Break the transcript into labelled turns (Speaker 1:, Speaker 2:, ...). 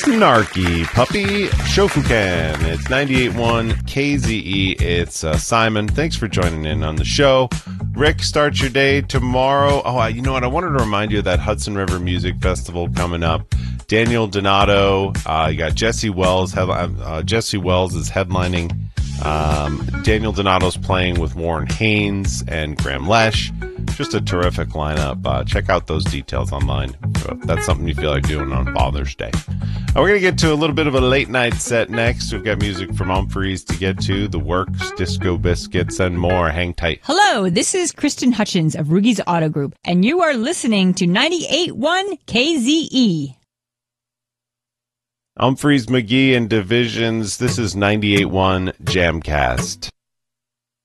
Speaker 1: Snarky Puppy Shofuken. It's 98.1 KZE. It's Simon. Thanks for joining in on the show. Rick, start your day tomorrow. Oh, you know what? I wanted to remind you of that Hudson River Music Festival coming up. Daniel Donato. You got Jesse Wells. Jesse Wells is headlining. Daniel Donato's playing with Warren Haynes and Graham Lesh. Just a terrific lineup. Check out those details online. That's something you feel like doing on Father's Day. We're going to get to a little bit of a late night set next. We've got music from Humphreys to get to, The Works, Disco Biscuits, and more. Hang tight.
Speaker 2: Hello, this is Kristen Hutchins of Rugy's Auto Group, and you are listening to 98.1 KZE.
Speaker 1: Humphreys, McGee, and Divisions. This is 98.1 Jamcast.